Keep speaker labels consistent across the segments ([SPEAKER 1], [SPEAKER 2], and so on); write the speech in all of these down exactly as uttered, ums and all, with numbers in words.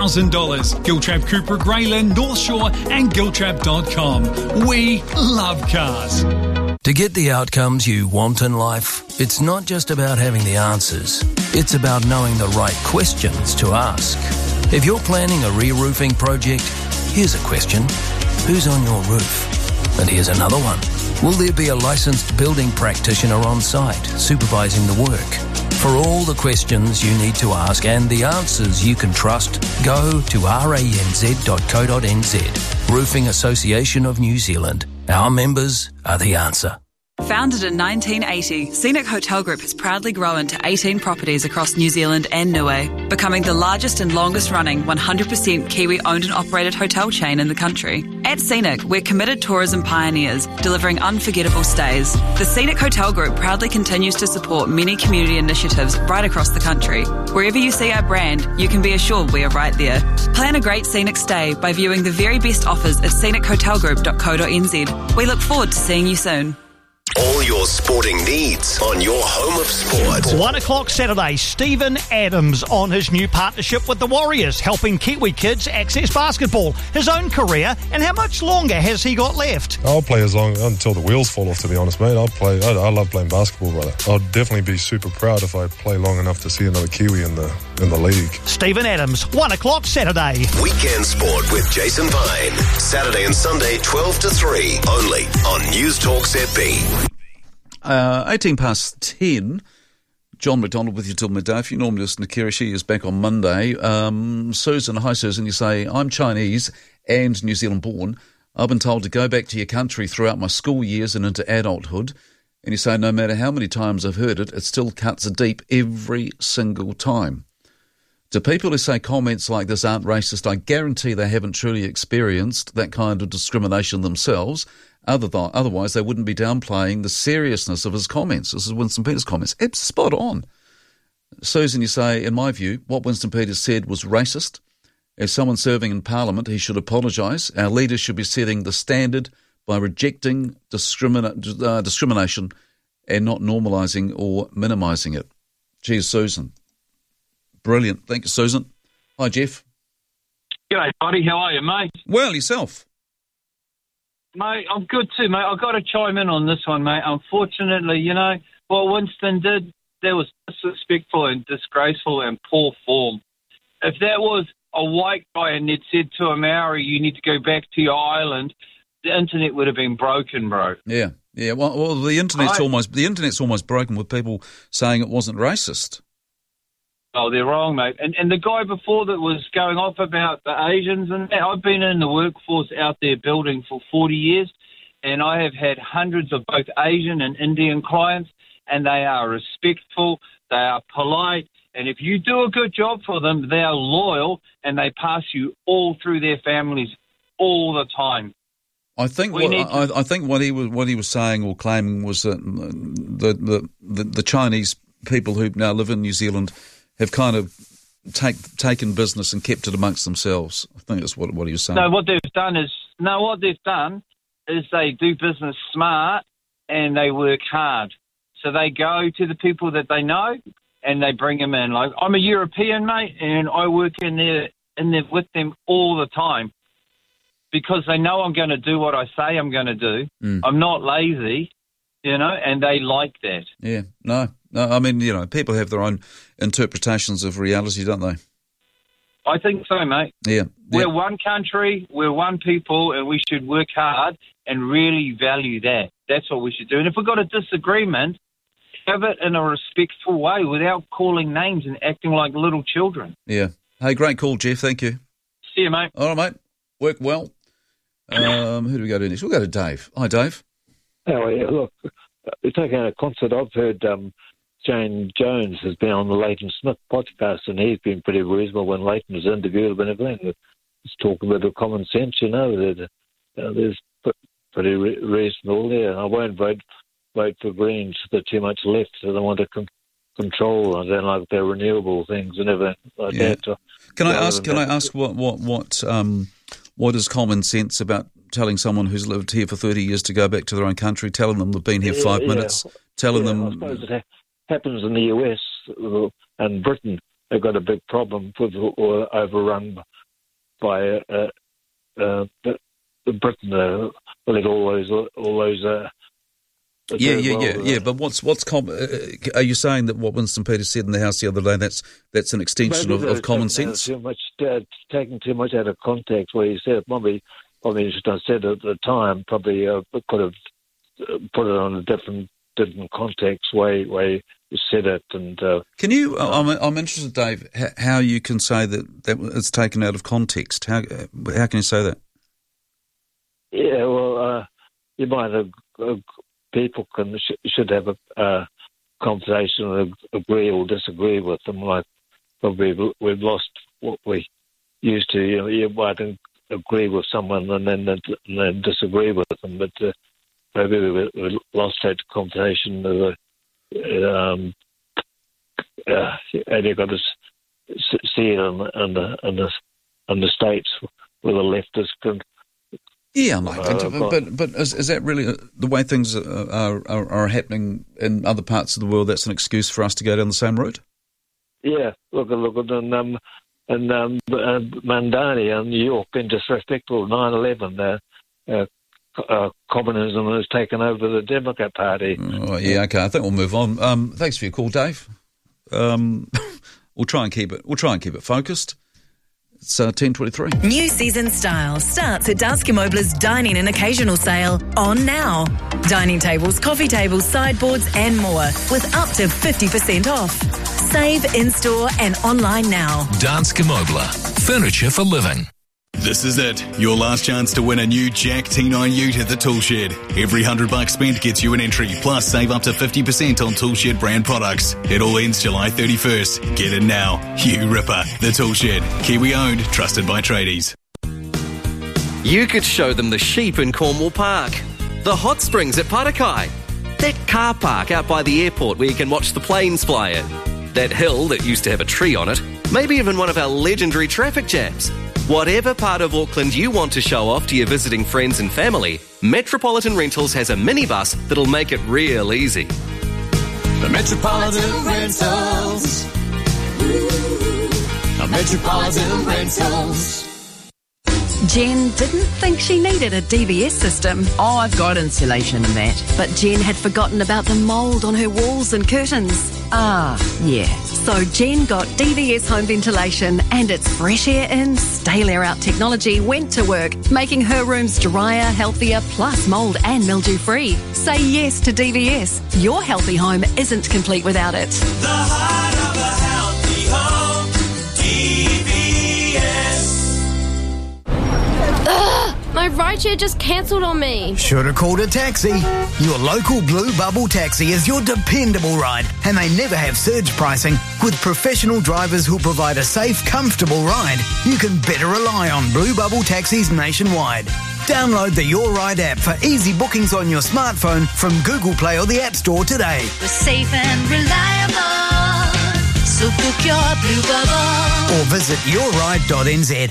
[SPEAKER 1] thousand dollars. Giltrap Cooper Greyland, North Shore and giltrap dot com. We love cars.
[SPEAKER 2] To get the outcomes you want in life, it's not just about having the answers. It's about knowing the right questions to ask. If you're planning a re-roofing project, here's a question. Who's on your roof? And here's another one. Will there be a licensed building practitioner on site supervising the work? For all the questions you need to ask and the answers you can trust, go to ranz dot co dot n z. Roofing Association of New Zealand. Our members are the answer.
[SPEAKER 3] Founded in nineteen eighty, Scenic Hotel Group has proudly grown to eighteen properties across New Zealand and Niue, becoming the largest and longest running one hundred percent Kiwi owned and operated hotel chain in the country. At Scenic, we're committed tourism pioneers, delivering unforgettable stays. The Scenic Hotel Group proudly continues to support many community initiatives right across the country. Wherever you see our brand, you can be assured we are right there. Plan a great scenic stay by viewing the very best offers at scenic hotel group dot co dot n z. We look forward to seeing you soon.
[SPEAKER 4] All your sporting needs on your home of sport.
[SPEAKER 5] One o'clock Saturday, Stephen Adams on his new partnership with the Warriors, helping Kiwi kids access basketball, his own career, and how much longer has he got left?
[SPEAKER 6] I'll play as long until the wheels fall off, to be honest, mate. I'll play. I, I love playing basketball, brother. I'd definitely be super proud if I play long enough to see another Kiwi in the in the league.
[SPEAKER 5] Stephen Adams, one o'clock Saturday.
[SPEAKER 4] Weekend Sport with Jason Vine. Saturday and Sunday, twelve to three, only on News Talk Z B.
[SPEAKER 7] Uh, eighteen past ten, John McDonald with you till midday. If you normally listen to Kira, she is back on Monday. Um, Susan, hi Susan, you say, I'm Chinese and New Zealand born. I've been told to go back to your country throughout my school years and into adulthood. And you say, no matter how many times I've heard it, it still cuts deep every single time. To people who say comments like this aren't racist, I guarantee they haven't truly experienced that kind of discrimination themselves. Otherwise, they wouldn't be downplaying the seriousness of his comments. This is Winston Peters' comments. It's spot on. Susan, you say, in my view, what Winston Peters said was racist. As someone serving in Parliament, he should apologise. Our leaders should be setting the standard by rejecting discrimina- uh, discrimination and not normalising or minimising it. Cheers, Susan. Brilliant. Thank you, Susan. Hi, Jeff.
[SPEAKER 8] G'day, buddy. How are you, mate?
[SPEAKER 7] Well, yourself?
[SPEAKER 8] Mate, I'm good too, mate. I've got to chime in on this one, mate. Unfortunately, you know, what Winston did, that was disrespectful and disgraceful and poor form. If that was a white guy and they'd said to a Maori, you need to go back to your island, the internet would have been broken, bro.
[SPEAKER 7] Yeah, yeah. Well, well the internet's
[SPEAKER 8] I,
[SPEAKER 7] almost the internet's almost broken with people saying it wasn't racist.
[SPEAKER 8] Oh, they're wrong, mate. And and the guy before that was going off about the Asians, and that, I've been in the workforce out there building for forty years, and I have had hundreds of both Asian and Indian clients, and they are respectful, they are polite, and if you do a good job for them, they are loyal, and they pass you all through their families all the time.
[SPEAKER 7] I think what, to- I, I think what he was what he was saying or claiming was that the the, the, the Chinese people who now live in New Zealand have kind of take, taken business and kept it amongst themselves. I think that's what, what he was saying.
[SPEAKER 8] No, what they've done is, no, what they've done is they do business smart and they work hard. So they go to the people that they know and they bring them in. Like, I'm a European, mate, and I work in there, in there with them all the time because they know I'm going to do what I say I'm going to do. Mm. I'm not lazy, you know, and they like that.
[SPEAKER 7] Yeah, no. No, I mean, you know, people have their own interpretations of reality, don't they?
[SPEAKER 8] I think so, mate.
[SPEAKER 7] Yeah.
[SPEAKER 8] We're
[SPEAKER 7] yeah.
[SPEAKER 8] one country, we're one people, and we should work hard and really value that. That's what we should do. And if we've got a disagreement, have it in a respectful way without calling names and acting like little children.
[SPEAKER 7] Yeah. Hey, great call, Jeff. Thank you.
[SPEAKER 8] See you, mate.
[SPEAKER 7] All right, mate. Work well. Um, who do we go to next? We'll go to Dave. Hi, Dave.
[SPEAKER 9] Oh, yeah, look, we're taking a concert. I've heard... Um, Jane Jones has been on the Leighton Smith podcast, and he's been pretty reasonable when Leighton was interviewed and everything. He's talking about the common sense, you know, that uh, there's pretty re- reasonable there. I won't vote vote for Greens. They're too much left, so they want to con- control. I don't like their renewable things and everything like
[SPEAKER 7] yeah.
[SPEAKER 9] that.
[SPEAKER 7] Can I ask? Can I ask what what what um what is common sense about telling someone who's lived here for thirty years to go back to their own country, telling them they've been here five
[SPEAKER 9] yeah,
[SPEAKER 7] minutes, telling
[SPEAKER 9] yeah,
[SPEAKER 7] them.
[SPEAKER 9] I suppose it ha- happens in the U S and Britain they've got a big problem with or overrun by uh, uh, Britain. Uh, let all those all those. Uh,
[SPEAKER 7] Yeah, yeah,
[SPEAKER 9] well,
[SPEAKER 7] yeah, yeah. But what's what's com- uh, are you saying that what Winston Peters said in the House the other day, that's that's an extension of, of common sense?
[SPEAKER 9] Too much, uh, taking too much out of context. Where he said it, probably, probably should have said at the time. Probably uh, could have put it on a different different context way way you said it. And uh,
[SPEAKER 7] can you? I'm I'm interested, Dave, how you can say that that it's taken out of context. How how can you say that?
[SPEAKER 9] Yeah, well, uh, you might have. Uh, People can sh- should have a uh, conversation and agree or disagree with them. Like probably we've lost what we used to. You know, you might agree with someone and then and then disagree with them, but uh, maybe we, we lost that conversation. Of, uh, um, uh, and you've got to s- see it in, in the in the in the states where the leftists can.
[SPEAKER 7] Yeah, mate,
[SPEAKER 9] uh,
[SPEAKER 7] but, but but is, is that really the way things are, are are happening in other parts of the world? That's an excuse for us to go down the same route?
[SPEAKER 9] Yeah, look at look at and um and um uh, Mandani in New York been disrespectful of nine eleven. Uh, uh, uh, communism has taken over the Democrat Party.
[SPEAKER 7] Oh, yeah, okay. I think we'll move on. Um, thanks for your call, Dave. Um, we'll try and keep it. We'll try and keep it focused. It's uh, ten twenty-three.
[SPEAKER 10] New season style starts at Danske Møbler's Dining and Occasional Sale on now. Dining tables, coffee tables, sideboards and more with up to fifty percent off. Save in-store and online now.
[SPEAKER 11] Danske Møbler. Furniture for living.
[SPEAKER 12] This is it. Your last chance to win a new Jack T nine Ute at the Toolshed. Every hundred bucks spent gets you an entry, plus save up to fifty percent on Toolshed brand products. It all ends July thirty-first. Get in now. You ripper. The Toolshed. Kiwi owned, trusted by tradies.
[SPEAKER 13] You could show them the sheep in Cornwall Park, the hot springs at Parakai, that car park out by the airport where you can watch the planes fly in, that hill that used to have a tree on it, maybe even one of our legendary traffic jams. Whatever part of Auckland you want to show off to your visiting friends and family, Metropolitan Rentals has a minibus that'll make it real easy.
[SPEAKER 14] The Metropolitan Rentals. The Metropolitan Rentals.
[SPEAKER 15] Jen didn't think she needed a D V S system.
[SPEAKER 16] Oh, I've got insulation and that.
[SPEAKER 15] But Jen had forgotten about the mould on her walls and curtains.
[SPEAKER 16] Ah, yeah.
[SPEAKER 15] So Jen got D V S home ventilation, and its fresh air in, stale air out technology went to work, making her rooms drier, healthier, plus mould and mildew free. Say yes to D V S. Your healthy home isn't complete without it.
[SPEAKER 14] The heart of a healthy home. D V S.
[SPEAKER 17] Ugh, my rideshare just cancelled on me.
[SPEAKER 18] Should have called a taxi. Your local Blue Bubble taxi is your dependable ride, and they never have surge pricing. With professional drivers who provide a safe, comfortable ride, you can better rely on Blue Bubble taxis nationwide. Download the Your Ride app for easy bookings on your smartphone from Google Play or the App Store today.
[SPEAKER 19] We're safe and reliable, so book your Blue Bubble.
[SPEAKER 18] Or visit your ride dot n z.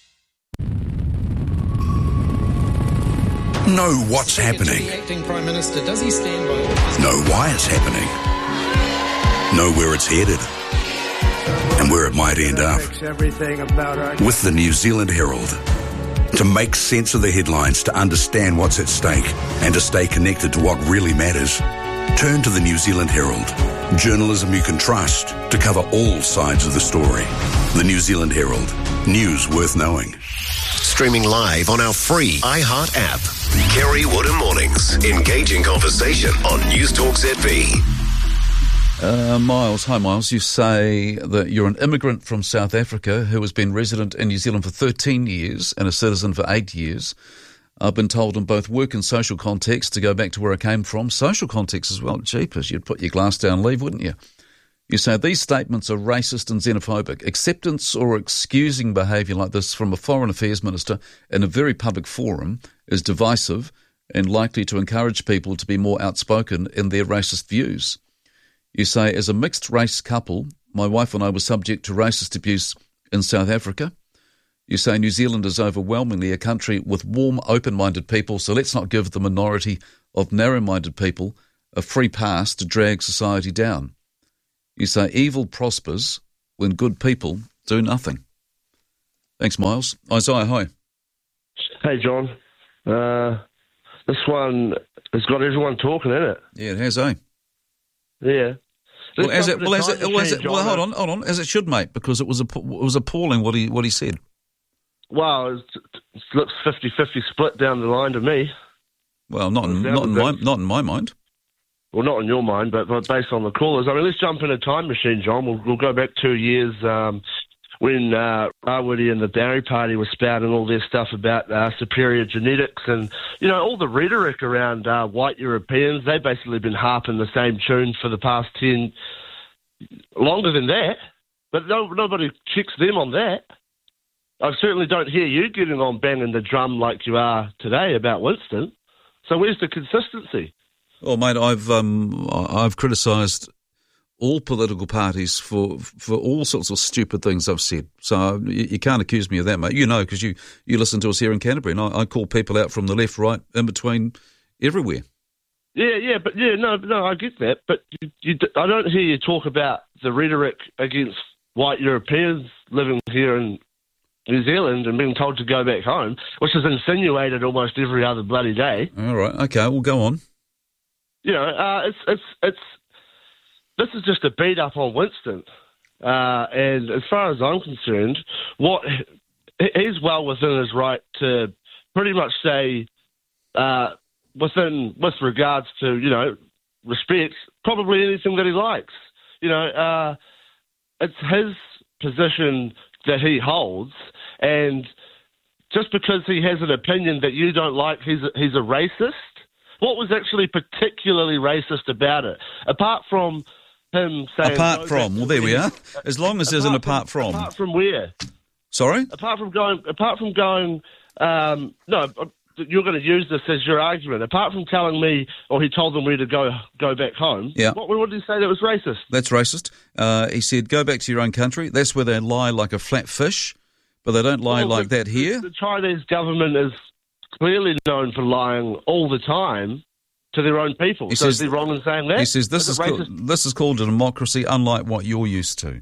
[SPEAKER 20] Know what's happening.
[SPEAKER 21] Acting Prime Minister, does he stand by?
[SPEAKER 20] Know why it's happening. Know where it's headed. And where it might end up. With the New Zealand Herald. To make sense of the headlines, to understand what's at stake, and to stay connected to what really matters, turn to the New Zealand Herald. Journalism you can trust to cover all sides of the story. The New Zealand Herald. News worth knowing.
[SPEAKER 4] Streaming live on our free iHeart app. Kerry Woodham Mornings. Engaging conversation on News Talk Z B.
[SPEAKER 7] Uh, Miles, hi Miles. You say that you're an immigrant from South Africa who has been resident in New Zealand for thirteen years and a citizen for eight years. I've been told in both work and social context to go back to where I came from. Social context as well. Jeepers, you'd put your glass down and leave, wouldn't you? You say these statements are racist and xenophobic. Acceptance or excusing behaviour like this from a Foreign Affairs Minister in a very public forum is divisive and likely to encourage people to be more outspoken in their racist views. You say, as a mixed-race couple, my wife and I were subject to racist abuse in South Africa. You say New Zealand is overwhelmingly a country with warm, open-minded people, so let's not give the minority of narrow-minded people a free pass to drag society down. You say evil prospers when good people do nothing. Thanks, Miles. Isaiah, hi.
[SPEAKER 1] Hey, John. Uh, this one has got everyone talking, isn't it?
[SPEAKER 7] Yeah, it has, eh?
[SPEAKER 1] Yeah.
[SPEAKER 7] Well, as it, well, as it, well, as it, well, hold on, hold on, as it should, mate, because it was a, it was appalling what he what he said.
[SPEAKER 1] Well, it looks fifty-fifty split down the line to me.
[SPEAKER 7] Well, not in, not in my not in my mind.
[SPEAKER 1] Well, not in your mind, but, but based on the callers. I mean, let's jump in a time machine, John. We'll, we'll go back two years um, when uh, Rawiri and the Dairy Party were spouting all their stuff about uh, superior genetics and, you know, all the rhetoric around uh, white Europeans. They've basically been harping the same tune for the past ten, longer than that. But no, nobody checks them on that. I certainly don't hear you getting on banging the drum like you are today about Winston. So where's the consistency?
[SPEAKER 7] Well, mate, I've um, I've criticised all political parties for for all sorts of stupid things I've said. So you, you can't accuse me of that, mate. You know, because you, you listen to us here in Canterbury, and I, I call people out from the left, right, in between, everywhere.
[SPEAKER 1] Yeah, yeah, but yeah, no, no, I get that. But you, you, I don't hear you talk about the rhetoric against white Europeans living here in New Zealand and being told to go back home, which is insinuated almost every other bloody day.
[SPEAKER 7] All right, okay, we'll go on.
[SPEAKER 1] You know, uh, it's it's it's this is just a beat up on Winston, uh, and as far as I'm concerned, what he's well within his right to pretty much say, uh, within with regards to you know respect, probably anything that he likes. You know, uh, it's his position that he holds, and just because he has an opinion that you don't like, he's a, he's a racist. What was actually particularly racist about it? Apart from him saying...
[SPEAKER 7] Apart from, well, there we are. As long as there's an apart from.
[SPEAKER 1] Apart from where?
[SPEAKER 7] Sorry?
[SPEAKER 1] Apart from going... Apart from going... Um, no, you're going to use this as your argument. Apart from telling me, or he told them where to go go back home,
[SPEAKER 7] yeah.
[SPEAKER 1] what, what did he say that was racist?
[SPEAKER 7] That's racist. Uh, he said, go back to your own country. That's where they lie like a flat fish, but they don't lie well, like
[SPEAKER 1] the,
[SPEAKER 7] that here.
[SPEAKER 1] The Chinese government is clearly known for lying all the time to their own people.
[SPEAKER 7] He
[SPEAKER 1] so
[SPEAKER 7] says,
[SPEAKER 1] is he wrong in saying that?
[SPEAKER 7] He says this is, is called, this is called a democracy, unlike what you're used to.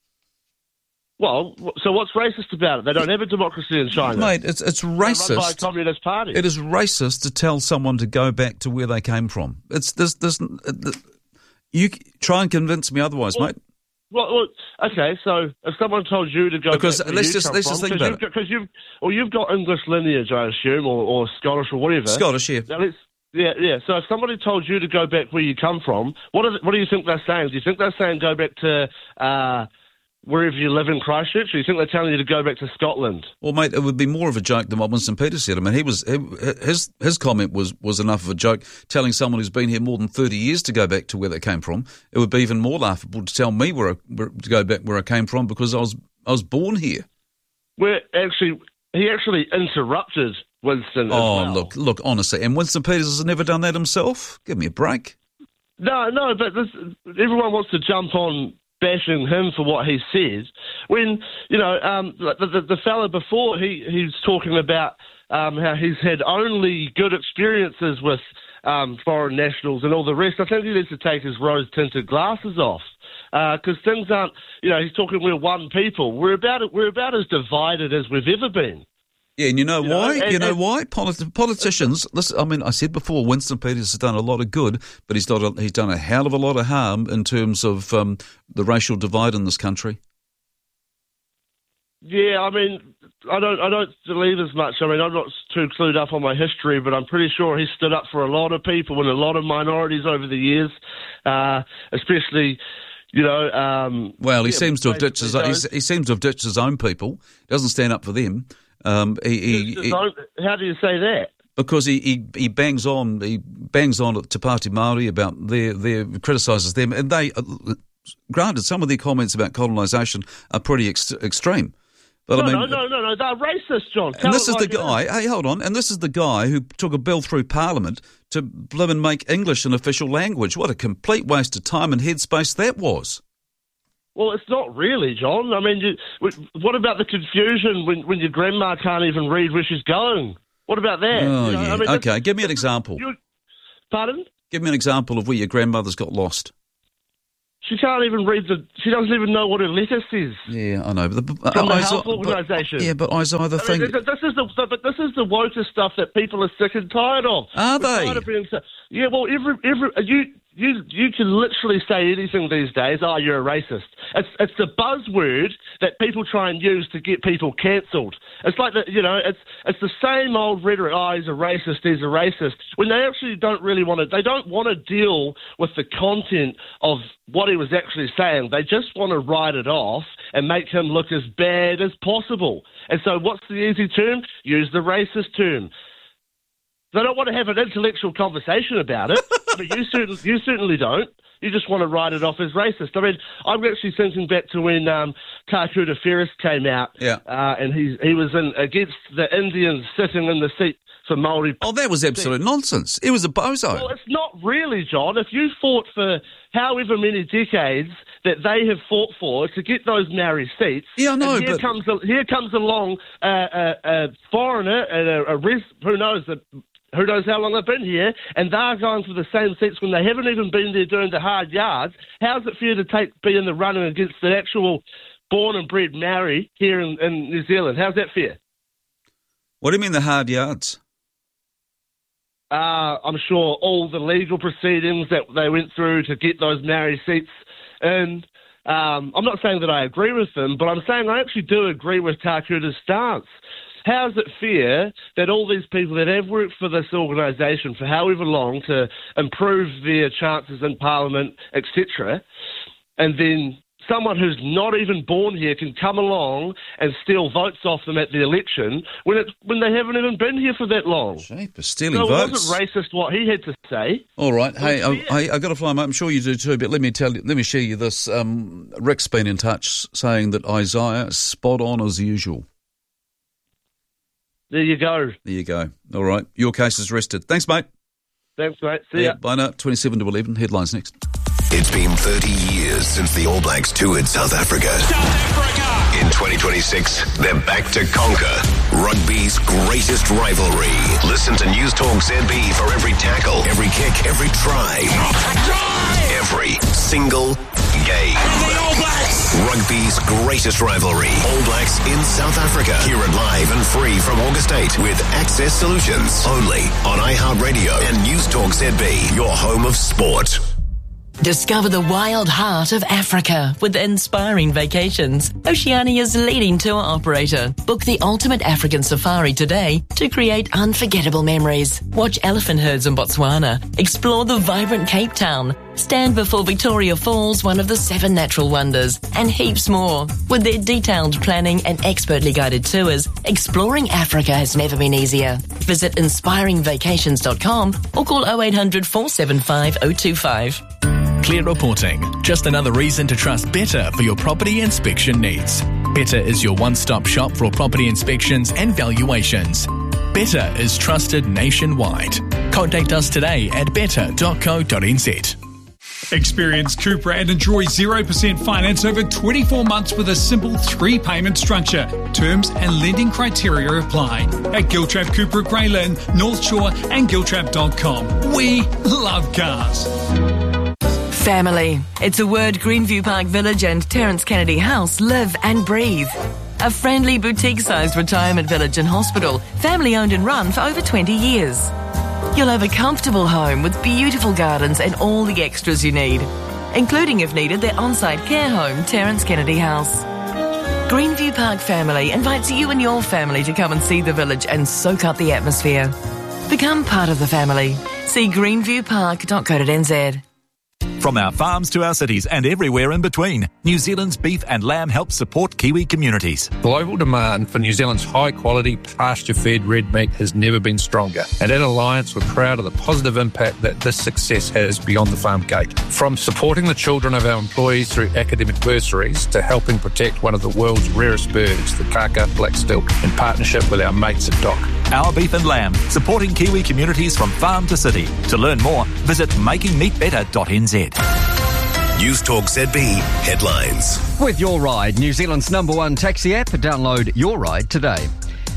[SPEAKER 1] Well, so what's racist about it? They don't have a democracy in China.
[SPEAKER 7] Mate, it's it's racist.
[SPEAKER 1] They're run by a communist party.
[SPEAKER 7] It is racist to tell someone to go back to where they came from. It's this this. You try and convince me otherwise,
[SPEAKER 1] well,
[SPEAKER 7] mate.
[SPEAKER 1] Well, well, okay. So if someone told you to go
[SPEAKER 7] because
[SPEAKER 1] back where
[SPEAKER 7] let's
[SPEAKER 1] you
[SPEAKER 7] just
[SPEAKER 1] come
[SPEAKER 7] let's
[SPEAKER 1] from,
[SPEAKER 7] just think about
[SPEAKER 1] you've,
[SPEAKER 7] it.
[SPEAKER 1] Because you've well, you've got English lineage, I assume, or, or Scottish or whatever.
[SPEAKER 7] Scottish, yeah.
[SPEAKER 1] Now let's. Yeah, yeah. So if somebody told you to go back where you come from, what are, what do you think they're saying? Do you think they're saying go back to uh, wherever you live in Christchurch, or do you think they're telling you to go back to Scotland?
[SPEAKER 7] Well, mate, it would be more of a joke than what Winston Peters said. I mean, he was he, his his comment was, was enough of a joke, telling someone who's been here more than thirty years to go back to where they came from. It would be even more laughable to tell me where, I, where to go back where I came from because I was I was born here.
[SPEAKER 1] Well, actually, he actually interrupted Winston.
[SPEAKER 7] Oh,
[SPEAKER 1] as well.
[SPEAKER 7] look, look, honestly, and Winston Peters has never done that himself. Give me a break.
[SPEAKER 1] No, no, but this, everyone wants to jump on bashing him for what he says. When you know um, the, the the fella before, he he's talking about um, how he's had only good experiences with um, foreign nationals and all the rest. I think he needs to take his rose tinted glasses off. Because uh, things aren't, you know, he's talking we're one people. We're about we're about as divided as we've ever been.
[SPEAKER 7] Yeah, and you know
[SPEAKER 1] you
[SPEAKER 7] why?
[SPEAKER 1] Know, and,
[SPEAKER 7] you know
[SPEAKER 1] and,
[SPEAKER 7] why? Polit- politicians. Listen, I mean, I said before, Winston Peters has done a lot of good, but he's done a, he's done a hell of a lot of harm in terms of um, the racial divide in this country.
[SPEAKER 1] Yeah, I mean, I don't I don't believe as much. I mean, I'm not too clued up on my history, but I'm pretty sure he stood up for a lot of people and a lot of minorities over the years, uh, especially. You know, um,
[SPEAKER 7] well, he
[SPEAKER 1] yeah,
[SPEAKER 7] seems to have ditched his. He, he seems to have ditched his own people. He doesn't stand up for them. Um, he, he, he,
[SPEAKER 1] own, how do you say that?
[SPEAKER 7] Because he, he, he bangs on he bangs on to Party Māori about their their criticises them, and they uh, granted some of their comments about colonisation are pretty ex- extreme. But
[SPEAKER 1] no,
[SPEAKER 7] I mean,
[SPEAKER 1] no, no, no, no, they're racist, John. Tell
[SPEAKER 7] and this is
[SPEAKER 1] like
[SPEAKER 7] the guy. Hey, hold on. And this is the guy who took a bill through Parliament to live and make English an official language. What a complete waste of time and headspace that was.
[SPEAKER 1] Well, it's not really, John. I mean, you, what about the confusion when, when your grandma can't even read where she's going? What about that?
[SPEAKER 7] Oh,
[SPEAKER 1] you know,
[SPEAKER 7] yeah.
[SPEAKER 1] I mean,
[SPEAKER 7] okay, give me an example.
[SPEAKER 1] You, pardon?
[SPEAKER 7] Give me an example of where your grandmother's got lost.
[SPEAKER 1] She can't even read the... She doesn't even know what her letter says.
[SPEAKER 7] Yeah, I know. But the, uh,
[SPEAKER 1] From the
[SPEAKER 7] Isaiah-
[SPEAKER 1] health organisation.
[SPEAKER 7] but- Yeah, but Isaiah, the
[SPEAKER 1] I
[SPEAKER 7] thing...
[SPEAKER 1] mean, this this is the, the but this is the wokest stuff that people are sick and tired of.
[SPEAKER 7] Are
[SPEAKER 1] We're
[SPEAKER 7] they?
[SPEAKER 1] tired of being so- yeah, well, every every you you you can literally say anything these days. Oh, you're a racist. It's it's the buzzword that people try and use to get people cancelled. It's like the you know it's it's the same old rhetoric. Oh, he's a racist. He's a racist. When they actually don't really want to. They don't want to deal with the content of what he was actually saying. They just want to write it off and make him look as bad as possible. And so what's the easy term? Use the racist term. They don't want to have an intellectual conversation about it. I mean, you, certain, you certainly don't. You just want to write it off as racist. I mean, I'm actually thinking back to when um, Takuta Ferris came out,
[SPEAKER 7] Yeah.
[SPEAKER 1] uh, and he he was in, against the Indians sitting in the seat for Māori.
[SPEAKER 7] Oh, that was absolute nonsense. It was a bozo.
[SPEAKER 1] Well, it's not really, John. If you fought for however many decades that they have fought for to get those Maori seats,
[SPEAKER 7] yeah, I know,
[SPEAKER 1] and here
[SPEAKER 7] but-
[SPEAKER 1] comes a, here comes along uh, a, a foreigner and a, a res, who knows that. Who knows how long they've been here, and they're going for the same seats when they haven't even been there doing the hard yards. How's it fair to take be in the running against the actual born and bred Maori here in, in New Zealand? How's that fair?
[SPEAKER 7] What do you mean the hard yards?
[SPEAKER 1] Uh, I'm sure all the legal proceedings that they went through to get those Maori seats in. Um, I'm not saying that I agree with them, but I'm saying I actually do agree with Takuta's stance. How's it fair that all these people that have worked for this organisation for however long to improve their chances in Parliament, et cetera, and then someone who's not even born here can come along and steal votes off them at the election when it's, when they haven't even been here for that long?
[SPEAKER 7] Jeepers, stealing
[SPEAKER 1] so
[SPEAKER 7] votes.
[SPEAKER 1] it wasn't racist what he had to say.
[SPEAKER 7] All right. Hey, I, I, I got to fly, mate. I'm sure you do too, but let me tell you, let me share you this. Um, Rick's been in touch saying that Isaiah, spot on as usual.
[SPEAKER 1] There you go.
[SPEAKER 7] There you go. All right. Your case is rested. Thanks, mate.
[SPEAKER 1] Thanks, mate. See
[SPEAKER 7] Yeah,
[SPEAKER 1] ya.
[SPEAKER 7] bye now. twenty-seven to eleven. Headlines next.
[SPEAKER 4] It's been thirty years since the All Blacks toured South Africa. South Africa! In twenty twenty-six, they're back to conquer rugby's greatest rivalry. Listen to News Talk Z B for every tackle, every kick, every try, every single game. All Blacks! Rugby's greatest rivalry. All Blacks in South Africa. Hear it live and free from August eighth with Access Solutions. Only on iHeartRadio and News Talk Z B, your home of sport.
[SPEAKER 2] Discover the wild heart of Africa with Inspiring Vacations, Oceania's leading tour operator. Book the ultimate African safari today to create unforgettable memories. Watch elephant herds in Botswana, explore the vibrant Cape Town, stand before Victoria Falls, one of the seven natural wonders, and heaps more. With their detailed planning and expertly guided tours, exploring Africa has never been easier. Visit inspiring vacations dot com or call oh eight hundred, four seven five, oh two five.
[SPEAKER 11] Clear reporting. Just another reason to trust Better for your property inspection needs. Better is your one-stop shop for property inspections and valuations. Better is trusted nationwide. Contact us today at better dot co dot n z.
[SPEAKER 22] Experience Cupra and enjoy zero percent finance over twenty-four months with a simple three-payment structure. Terms and lending criteria apply. At Giltrap Cupra Grey Lynn, North Shore and giltrap dot com. We love cars.
[SPEAKER 2] Family. It's a word Greenview Park Village and Terence Kennedy House live and breathe. A friendly boutique-sized retirement village and hospital, family-owned and run for over twenty years. You'll have a comfortable home with beautiful gardens and all the extras you need, including, if needed, their on-site care home, Terence Kennedy House. Greenview Park Family invites you and your family to come and see the village and soak up the atmosphere. Become part of the family. See greenview park dot co dot n z.
[SPEAKER 23] From our farms to our cities and everywhere in between, New Zealand's beef and lamb help support Kiwi communities.
[SPEAKER 24] Global demand for New Zealand's high-quality, pasture-fed red meat has never been stronger. And at Alliance, we're proud of the positive impact that this success has beyond the farm gate. From supporting the children of our employees through academic bursaries to helping protect one of the world's rarest birds, the Kaka blackstilt, in partnership with our mates at D O C.
[SPEAKER 23] Our beef and lamb, supporting Kiwi communities from farm to city. To learn more, visit making meat better dot n z.
[SPEAKER 4] News Talk Z B headlines.
[SPEAKER 25] With Your Ride, New Zealand's number one taxi app, download Your Ride today.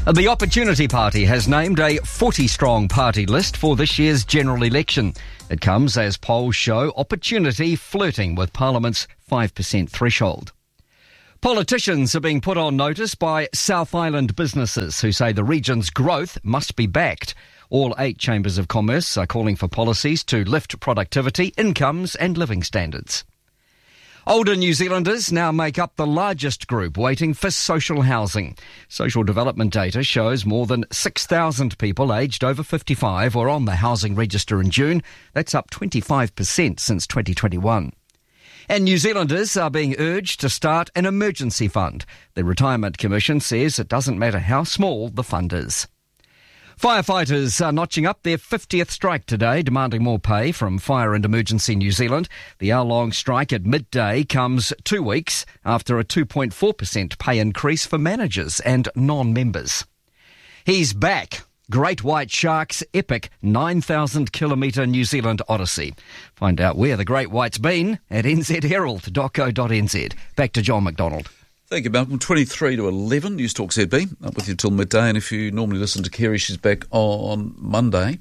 [SPEAKER 3] The Opportunity Party has named a forty-strong party list for this year's general election. It comes as polls show Opportunity flirting with Parliament's five percent threshold. Politicians are being put on notice by South Island businesses who say the region's growth must be backed. All eight chambers of commerce are calling for policies to lift productivity, incomes and living standards. Older New Zealanders now make up the largest group waiting for social housing. Social development data shows more than six thousand people aged over fifty-five were on the housing register in June. That's up twenty-five percent since twenty twenty-one. And New Zealanders are being urged to start an emergency fund. The Retirement Commission says it doesn't matter how small the fund is. Firefighters are notching up their fiftieth strike today, demanding more pay from Fire and Emergency New Zealand. The hour-long strike at midday comes two weeks after a two point four percent pay increase for managers and non-members. He's back. Great White Shark's epic nine thousand kilometre New Zealand odyssey. Find out where the Great White's been at n z herald dot co dot n z. Back to John McDonald.
[SPEAKER 7] Thank you, Malcolm. twenty-three to eleven, News Talk Z B, up with you till midday. And if you normally listen to Kerry, she's back on Monday.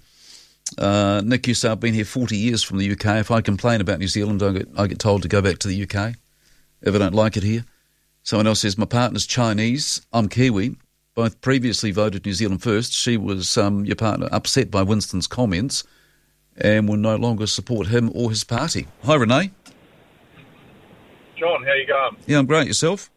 [SPEAKER 7] Uh, Nick, you say, I've been here forty years from the U K. If I complain about New Zealand, I get, I get told to go back to the U K if I don't like it here. Someone else says, my partner's Chinese, I'm Kiwi. Both previously voted New Zealand first. She was, um, your partner, upset by Winston's comments and will no longer support him or his party. Hi, Renee.
[SPEAKER 5] John, how you going?
[SPEAKER 7] Yeah, I'm great. Yourself?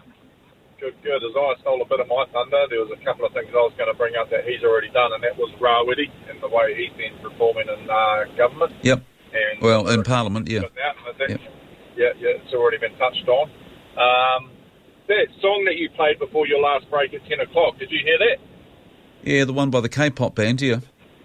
[SPEAKER 5] Good, good. As I stole a bit of my thunder, there was a couple of things I was going to bring up that he's already done, and that was Rawiri and the way he's been performing in uh, government.
[SPEAKER 7] Yep.
[SPEAKER 5] And
[SPEAKER 7] well, in Parliament, yeah.
[SPEAKER 5] Out, yep. Yeah, yeah, it's already been touched on. Um, that song that you played before your last break at ten o'clock, did you hear that?
[SPEAKER 7] Yeah, the one by the K-pop band, yeah.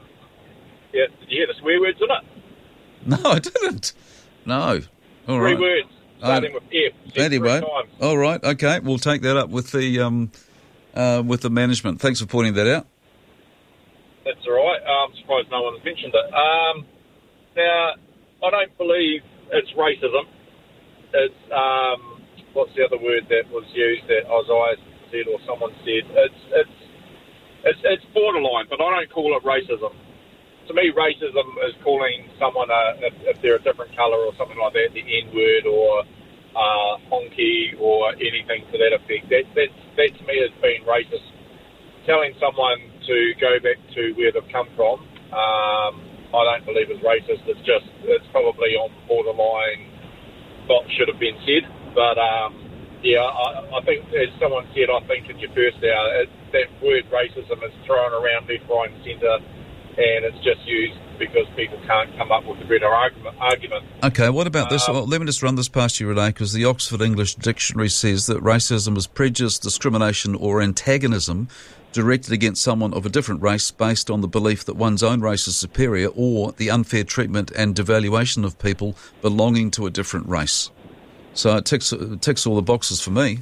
[SPEAKER 5] Yeah, did you hear the swear words in it?
[SPEAKER 7] No, I didn't. No. All
[SPEAKER 5] Three
[SPEAKER 7] right.
[SPEAKER 5] words, starting uh, with F.
[SPEAKER 7] Anyway, all right, okay, we'll take that up with the um, uh, with the management. Thanks for pointing that out.
[SPEAKER 5] That's all right. I'm surprised no one's mentioned it. Um, now, I don't believe it's racism. It's, um, what's the other word that was used that Ozai said or someone said? It's, it's, it's, it's borderline, but I don't call it racism. To me, racism is calling someone, a, if, if they're a different colour or something like that, the N-word or uh, honky or anything to that effect. That, that, that to me has been racist. Telling someone to go back to where they've come from, um, I don't believe is racist. It's just, it's probably on borderline what should have been said. But, um, yeah, I, I think, as someone said, I think in your first hour, it, that word racism is thrown around left, right and centre, and it's just used because people can't come up with a better argument. argument.
[SPEAKER 7] Okay, what about this?
[SPEAKER 5] Um,
[SPEAKER 7] well, let me just run this past you, Renee, because the Oxford English Dictionary says that racism is prejudice, discrimination or antagonism directed against someone of a different race based on the belief that one's own race is superior or the unfair treatment and devaluation of people belonging to a different race. So it ticks, it ticks all the boxes for me.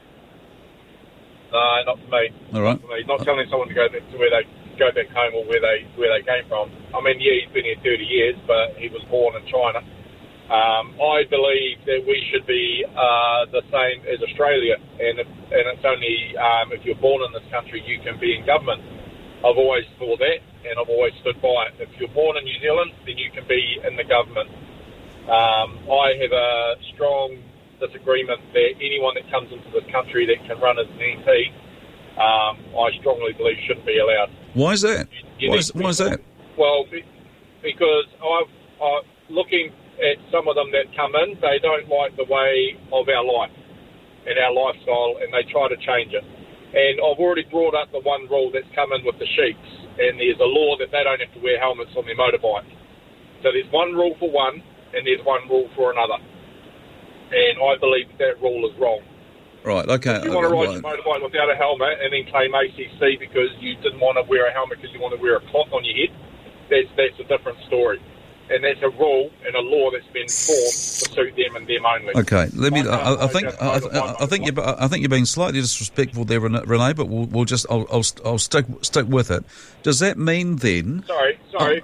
[SPEAKER 5] No, not for me.
[SPEAKER 7] All right.
[SPEAKER 5] Not for me. Not telling someone to go back to where they go back home or where they where they came from. I mean, yeah, he's been here thirty years, but he was born in China. Um, I believe that we should be uh, the same as Australia, and if, and it's only um, if you're born in this country you can be in government. I've always thought that, and I've always stood by it. If you're born in New Zealand, then you can be in the government. Um, I have a strong disagreement that anyone that comes into this country that can run as an M P, um, I strongly believe shouldn't be allowed.
[SPEAKER 7] Why is that?
[SPEAKER 5] You, you
[SPEAKER 7] why, is, why is that?
[SPEAKER 5] Well, because I've, I've looking at some of them that come in, they don't like the way of our life and our lifestyle, and they try to change it. And I've already brought up the one rule that's come in with the sheiks, and there's a law that they don't have to wear helmets on their motorbike. So there's one rule for one, and there's one rule for another. And I believe that rule is wrong.
[SPEAKER 7] Right, okay.
[SPEAKER 5] If you want to ride
[SPEAKER 7] right.
[SPEAKER 5] your motorbike without a helmet and then claim A C C because you didn't want to wear a helmet because you want to wear a cloth on your head, that's, that's a different story. And that's a rule and a law that's been formed to suit them and them only.
[SPEAKER 7] Okay, let me. I, I, I think. I,
[SPEAKER 5] I,
[SPEAKER 7] I think you. I think you're being slightly disrespectful there, Renee. But we'll, we'll just. I'll. I'll, I'll stick. Stick with it. Does that mean then?
[SPEAKER 5] Sorry. Sorry.
[SPEAKER 7] Oh,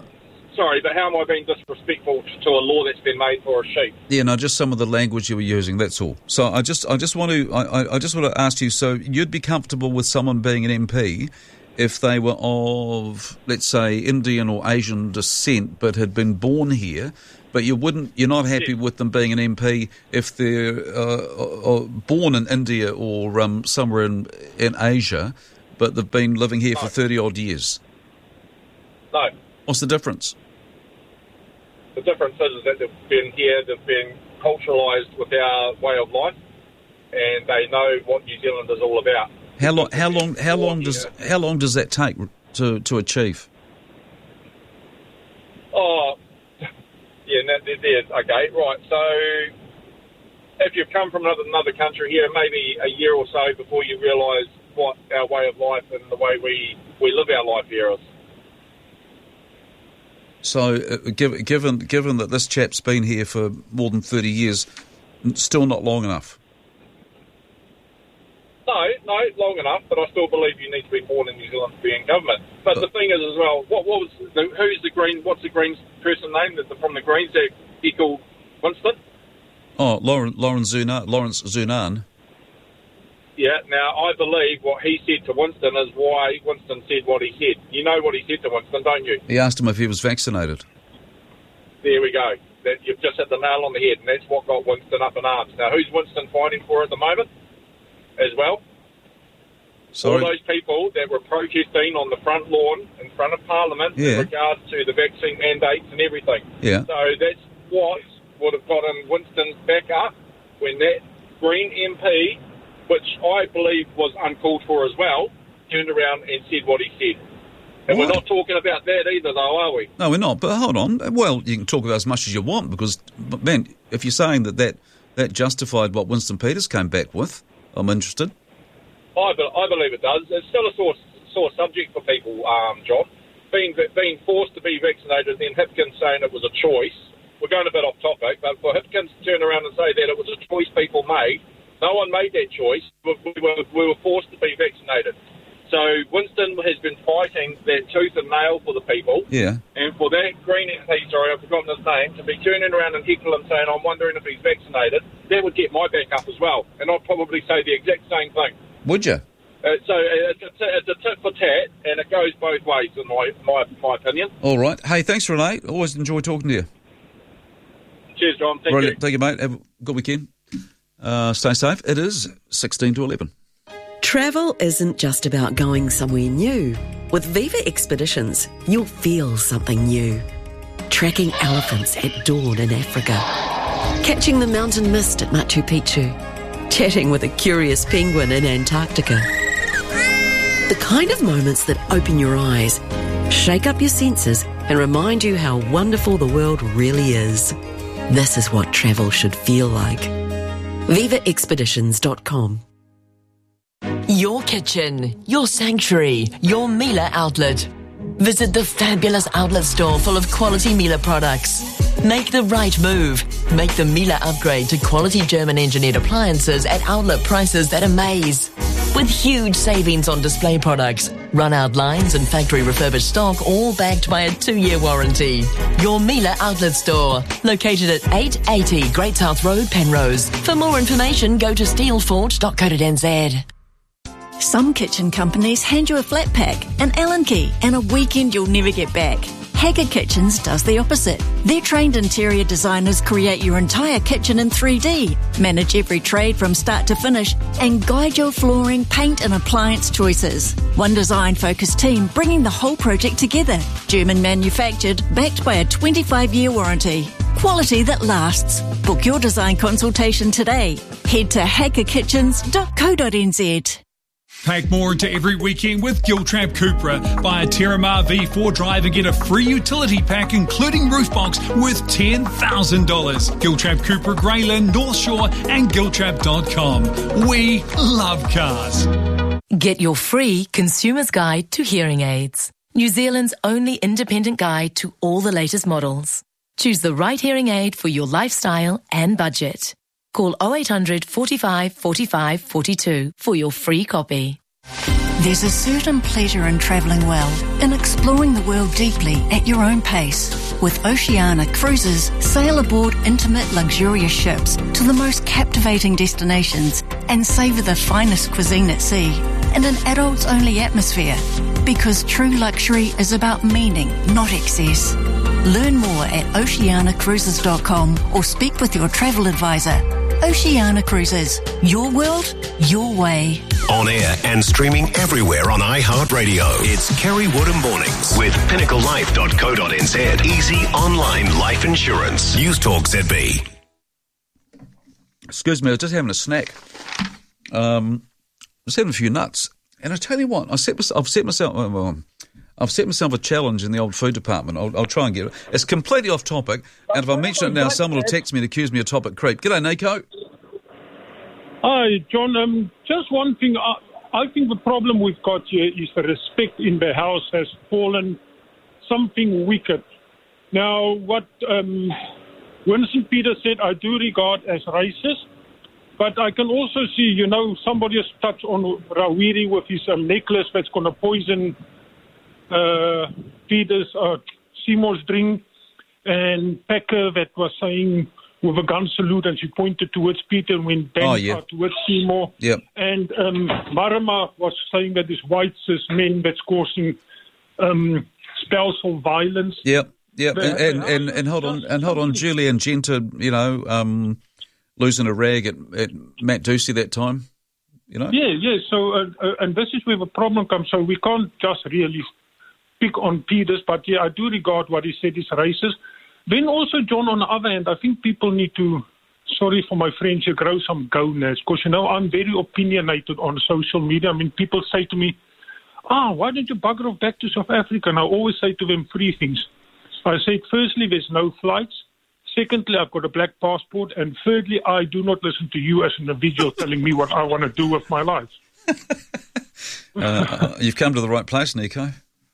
[SPEAKER 5] sorry, but how am I being disrespectful to a law that's been made for a sheep?
[SPEAKER 7] Yeah, no, just some of the language you were using. That's all. So I just, I just want to, I, I just want to ask you. So you'd be comfortable with someone being an M P if they were of, let's say, Indian or Asian descent, but had been born here. But you wouldn't, you're not happy with them being an M P if they're uh, uh, born in India or um, somewhere in in Asia, but they've been living here
[SPEAKER 5] no.
[SPEAKER 7] for thirty odd years.
[SPEAKER 5] No.
[SPEAKER 7] What's the difference?
[SPEAKER 5] The difference is that they've been here, they've been culturalised with our way of life, and they know what New Zealand is all about.
[SPEAKER 7] How long? How long? How long does? How long does that take to to achieve?
[SPEAKER 5] Oh, yeah. No, there, there, okay, right. So, if you've come from another, another country here, maybe a year or so before you realise what our way of life and the way we, we live our life here is.
[SPEAKER 7] So, uh, given given given that this chap's been here for more than thirty years, still not long enough.
[SPEAKER 5] No, no, long enough, but I still believe you need to be born in New Zealand to be in government. But the thing is as well, what, what was the, who's the Green? What's the Greens person name that from the Greens that he called Winston?
[SPEAKER 7] Oh, Lauren, Lauren Zuna, Lawrence Zunan.
[SPEAKER 5] Yeah. Now I believe what he said to Winston is why Winston said what he said. You know what he said to Winston, don't you?
[SPEAKER 7] He asked him if he was vaccinated.
[SPEAKER 5] There we go. That you've just hit the nail on the head, and that's what got Winston up in arms. Now, who's Winston fighting for at the moment? As well,
[SPEAKER 7] Sorry?
[SPEAKER 5] all those people that were protesting on the front lawn in front of Parliament
[SPEAKER 7] Yeah.
[SPEAKER 5] in regards to the vaccine mandates and everything.
[SPEAKER 7] Yeah.
[SPEAKER 5] So that's what would have gotten Winston's back up when that Green M P, which I believe was uncalled for as well, turned around and said what he said. And
[SPEAKER 7] Right.
[SPEAKER 5] we're not talking about that either, though, are we?
[SPEAKER 7] No, we're not. But hold on. Well, you can talk about as much as you want because, but man, if you're saying that that, that justified what Winston Peters came back with, I'm interested.
[SPEAKER 5] I, be, I believe it does. It's still a sore, sore subject for people, um, John. Being being forced to be vaccinated, then Hipkins saying it was a choice. We're going a bit off topic, but for Hipkins to turn around and say that it was a choice people made, no one made that choice. We were, we were forced to be vaccinated. So Winston has been fighting that tooth and nail for the people.
[SPEAKER 7] Yeah.
[SPEAKER 5] And for that Green M P, sorry, I've forgotten his name, to be turning around and heckling him saying, I'm wondering if he's vaccinated, that would get my back up as well. And I'd probably say the exact same thing.
[SPEAKER 7] Would you?
[SPEAKER 5] Uh, so uh, it's, a t- it's a tit for tat, and it goes both ways, in my, my, my opinion.
[SPEAKER 7] All right. Hey, thanks, Renee. Always enjoy talking to you.
[SPEAKER 5] Cheers, John. Thank
[SPEAKER 7] Brilliant.
[SPEAKER 5] you.
[SPEAKER 7] Thank you, mate. Have a good weekend. Uh, stay safe. It is sixteen to eleven.
[SPEAKER 6] Travel isn't just about going somewhere new. With Viva Expeditions, you'll feel something new. Tracking elephants at dawn in Africa. Catching the mountain mist at Machu Picchu. Chatting with a curious penguin in Antarctica. The kind of moments that open your eyes, shake up your senses, and remind you how wonderful the world really is. This is what travel should feel like. viva expeditions dot com.
[SPEAKER 2] Your kitchen, your sanctuary, your Miele outlet. Visit the fabulous outlet store full of quality Miele products. Make the right move. Make the Miele upgrade to quality German engineered appliances at outlet prices that amaze. With huge savings on display products, run-out lines and factory refurbished stock, all backed by a two-year warranty. Your Miele outlet store, located at eight eighty Great South Road, Penrose. For more information, go to steelfort dot co dot n z.
[SPEAKER 8] Some kitchen companies hand you a flat pack, an Allen key, and a weekend you'll never get back. Haggard Kitchens does the opposite. Their trained interior designers create your entire kitchen in three D, manage every trade from start to finish, and guide your flooring, paint and appliance choices. One design-focused team bringing the whole project together. German manufactured, backed by a twenty-five year warranty. Quality that lasts. Book your design consultation today. Head to haggard kitchens dot co dot n z.
[SPEAKER 22] Pack more into every weekend with Giltrap Cupra. Buy a Terramar V four drive and get a free utility pack including roof box worth ten thousand dollars. Giltrap Cupra, Greyland, North Shore and giltrap dot com. We love cars.
[SPEAKER 2] Get your free consumer's guide to hearing aids. New Zealand's only independent guide to all the latest models. Choose the right hearing aid for your lifestyle and budget. Call oh eight hundred, forty-five, forty-five, forty-two for your free copy.
[SPEAKER 8] There's a certain pleasure in travelling well, in exploring the world deeply at your own pace. With Oceania Cruises, sail aboard intimate, luxurious ships to the most captivating destinations and savour the finest cuisine at sea in an adults-only atmosphere. Because true luxury is about meaning, not excess. Learn more at oceania cruises dot com or speak with your travel advisor. Oceania Cruises. Your world, your way.
[SPEAKER 4] On air and streaming everywhere on iHeartRadio. It's Kerry Woodham Mornings with pinnacle life dot co dot n z. Easy online life insurance. News Talk Z B.
[SPEAKER 7] Excuse me, I was just having a snack. Um, I was having a few nuts. And I tell you what, I set myself, I've set myself... Well, I've set myself a challenge in the old food department. I'll, I'll try and get it. It's completely off topic, and if I mention it now, someone will text me and accuse me of topic creep. G'day, Nico.
[SPEAKER 9] Hi, John. Um, just one thing. I, I think the problem we've got here is the respect in the house has fallen something wicked. Now, what um, Winston Peters said, I do regard as racist, but I can also see, you know, somebody has touched on Rawiri with his um, necklace that's going to poison Uh, Peters, uh, Seymour's drink, and Packer that was saying with a gun salute, and she pointed towards Peter and went bang
[SPEAKER 7] oh, yeah.
[SPEAKER 9] uh, towards Seymour.
[SPEAKER 7] Yep.
[SPEAKER 9] And um, Marama was saying that it's white cis men that's causing um, spells of violence.
[SPEAKER 7] Yep, yep. And, and, and, and hold on, and hold on, Julian Genter, you know, um, losing a rag at, at Matt Ducey that time, you know?
[SPEAKER 9] Yeah, yeah. So, uh, uh, and this is where the problem comes. So we can't just really pick on Peters, but yeah, I do regard what he said is racist. Then also, John, on the other hand, I think people need to, sorry for my French, grow some gowness, because, you know, I'm very opinionated on social media. I mean, people say to me, ah, why don't you bugger off back to South Africa? And I always say to them three things. I say, firstly, there's no flights. Secondly, I've got a black passport. And thirdly, I do not listen to you as an individual telling me what I want to do with my life.
[SPEAKER 7] uh, you've come to the right place, Nico.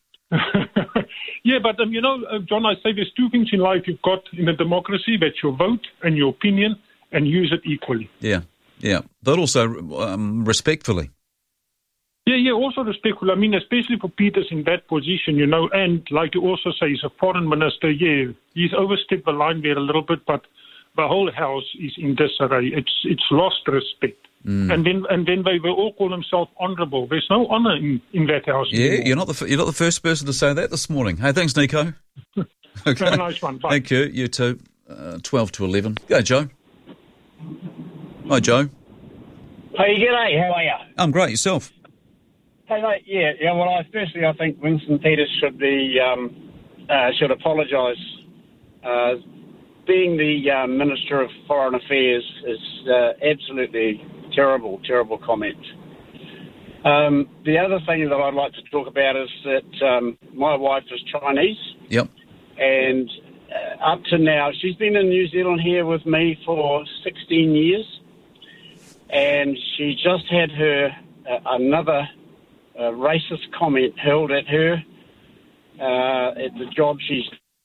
[SPEAKER 9] Yeah, but, um, you know, uh, John, I say there's two things in life you've got in a democracy. That's your vote and your opinion, and use it equally.
[SPEAKER 7] Yeah, yeah. But also um, respectfully.
[SPEAKER 9] Yeah, yeah, also respectful. I mean, especially for Peters in that position, you know, and like you also say, he's a foreign minister. Yeah, he's overstepped the line there a little bit, but the whole house is in disarray. It's it's lost respect. Mm. And then and then they will all call themselves honourable. There's no honour in, in that house.
[SPEAKER 7] Yeah,
[SPEAKER 9] anymore.
[SPEAKER 7] you're not the you're not the first person to say that this morning. Hey, thanks, Nico. Okay.
[SPEAKER 9] Have a nice one. Bye.
[SPEAKER 7] Thank you. You too. Uh, Twelve to eleven. Go, Joe. Hi, Joe.
[SPEAKER 10] Hey, g'day. How are you?
[SPEAKER 7] I'm great. Yourself?
[SPEAKER 10] Hey, mate. Yeah, yeah. Well, I, firstly, I think Winston Peters should be um, uh, should apologise. Uh, being the uh, Minister of Foreign Affairs is uh, absolutely terrible, terrible comment. Um, the other thing that I'd like to talk about is that um, my wife is Chinese.
[SPEAKER 7] Yep.
[SPEAKER 10] And uh, up to now, she's been in New Zealand here with me for sixteen years. And she just had her uh, another uh, racist comment hurled at her uh, at the job she's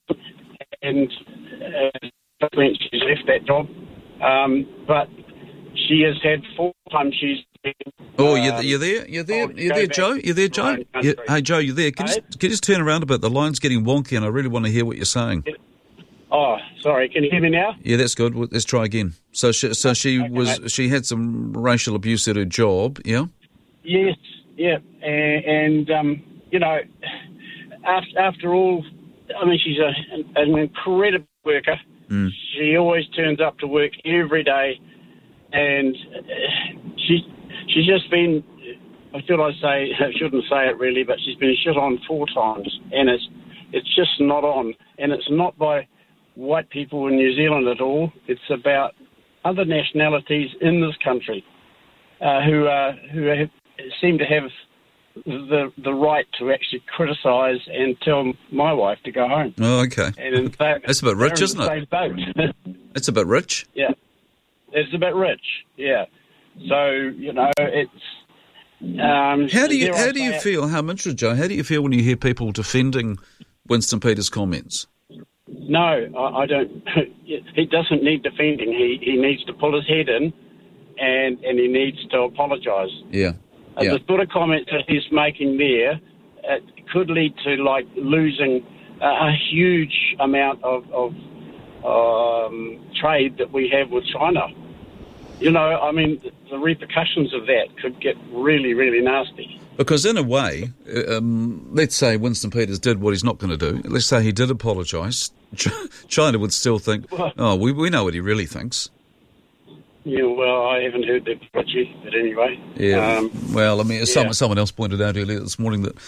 [SPEAKER 10] and uh, when she's left that job. Um, but she has had four times she's been,
[SPEAKER 7] Oh, you
[SPEAKER 10] um,
[SPEAKER 7] you there? You there?
[SPEAKER 10] oh,
[SPEAKER 7] You
[SPEAKER 10] go
[SPEAKER 7] there,
[SPEAKER 10] back
[SPEAKER 7] Joe? You there,
[SPEAKER 10] to my
[SPEAKER 7] Joe?
[SPEAKER 10] own country.
[SPEAKER 7] You, hey, Joe, you there? Can you, just, can you just turn around a bit? The line's getting wonky, and I really want to hear what you're saying.
[SPEAKER 10] Oh, sorry. Can you hear me now?
[SPEAKER 7] Yeah, that's good. Well, let's try again. So, she, so she
[SPEAKER 10] Okay,
[SPEAKER 7] was
[SPEAKER 10] mate.
[SPEAKER 7] she had some racial abuse at her job. Yeah.
[SPEAKER 10] Yes, yeah, and, and um, you know, after, after all, I mean, she's a, an incredible worker.
[SPEAKER 7] Mm.
[SPEAKER 10] She always turns up to work every day, and uh, she she's just been. Should I say? I shouldn't say it really, but she's been shit on four times, and it's it's just not on, and it's not by white people in New Zealand at all. It's about other nationalities in this country uh, who uh, who have, seem to have the the right to actually criticise and tell my wife to go home.
[SPEAKER 7] Oh, okay.
[SPEAKER 10] And in fact,
[SPEAKER 7] That's a bit rich,
[SPEAKER 10] they're in
[SPEAKER 7] isn't
[SPEAKER 10] the
[SPEAKER 7] it?
[SPEAKER 10] same boat.
[SPEAKER 7] It's a bit rich.
[SPEAKER 10] Yeah, it's a bit rich. Yeah, so you know it's. Um,
[SPEAKER 7] How do you
[SPEAKER 10] dare I
[SPEAKER 7] how do
[SPEAKER 10] say
[SPEAKER 7] you
[SPEAKER 10] it?
[SPEAKER 7] feel? How interested, Joe? How do you feel when you hear people defending Winston Peters' comments?
[SPEAKER 10] No, I, I don't. He doesn't need defending. He he needs to pull his head in, and and he needs to apologise.
[SPEAKER 7] Yeah.
[SPEAKER 10] Uh, Uh,
[SPEAKER 7] Yeah.
[SPEAKER 10] The sort of comments that he's making there uh, could lead to, like, losing uh, a huge amount of, of um, trade that we have with China. You know, I mean, the repercussions of that could get really, really nasty.
[SPEAKER 7] Because in a way, um, let's say Winston Peters did what he's not going to do. Let's say he did apologise. Ch- China would still think, oh, we, we know what he really thinks.
[SPEAKER 10] Yeah, well, I haven't heard that, but anyway.
[SPEAKER 7] Yeah.
[SPEAKER 10] Um,
[SPEAKER 7] well, I mean,
[SPEAKER 10] yeah.
[SPEAKER 7] someone, someone else pointed out earlier this morning that